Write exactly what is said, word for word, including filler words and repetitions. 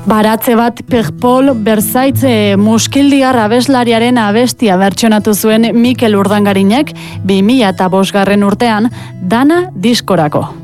Baratze bat Perpol Berzaitze muskildiar abeslariaren abestia bertsionatu zuen Mikel Urdangarinek bi mila bosgarren urtean Dana diskorako.